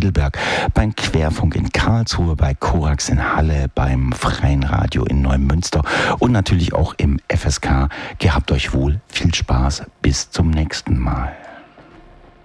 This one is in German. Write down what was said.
Heidelberg, beim Querfunk in Karlsruhe, bei Korax in Halle, beim Freien Radio in Neumünster und natürlich auch im FSK. Gehabt euch wohl, viel Spaß, bis zum nächsten Mal.